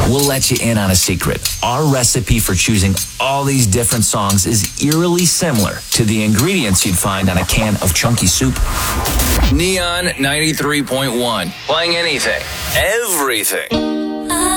We'll let you in on a secret. Our recipe for choosing all these different songs is eerily similar to the ingredients you'd find on a can of chunky soup. Neon 93.1. Playing anything, everything.